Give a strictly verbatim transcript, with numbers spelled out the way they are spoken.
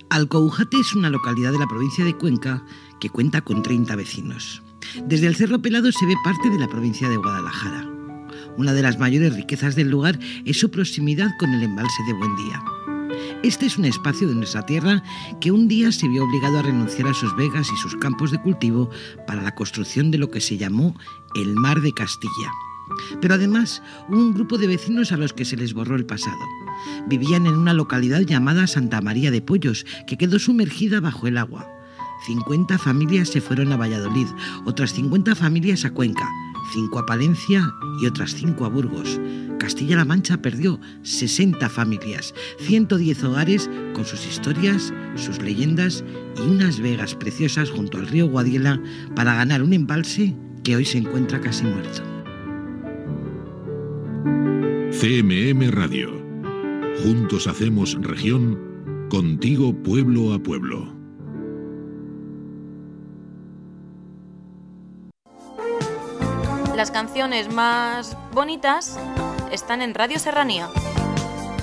Alcoujate es una localidad de la provincia de Cuenca que cuenta con treinta vecinos. Desde el Cerro Pelado se ve parte de la provincia de Guadalajara. Una de las mayores riquezas del lugar es su proximidad con el embalse de Buendía. Este es un espacio de nuestra tierra que un día se vio obligado a renunciar a sus vegas y sus campos de cultivo para la construcción de lo que se llamó el Mar de Castilla. Pero además hubo un grupo de vecinos a los que se les borró el pasado. Vivían en una localidad llamada Santa María de Pollos, que quedó sumergida bajo el agua. cincuenta familias se fueron a Valladolid, otras cincuenta familias a Cuenca, cinco a Palencia y otras cinco a Burgos. Castilla-La Mancha perdió sesenta familias, ciento diez hogares con sus historias, sus leyendas y unas vegas preciosas junto al río Guadiela para ganar un embalse que hoy se encuentra casi muerto. C M M Radio. Juntos hacemos región, contigo pueblo a pueblo. Las canciones más bonitas están en Radio Serranía.